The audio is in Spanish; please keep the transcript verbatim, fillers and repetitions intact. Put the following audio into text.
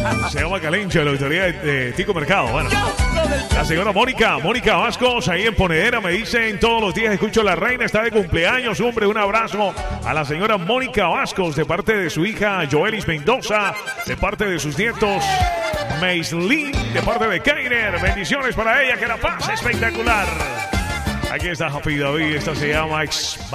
Se llama Calencho, la autoridad de, de Tico Mercado. Bueno, la señora Mónica, Mónica Vascos, ahí en Ponedera, me dicen todos los días, escucho La Reina, está de cumpleaños. Hombre, un abrazo a la señora Mónica Vascos, de parte de su hija Joelis Mendoza, de parte de sus nietos Maislin, de parte de Keiner. Bendiciones para ella, que la pase espectacular. Aquí está Happy David, esta se llama Ex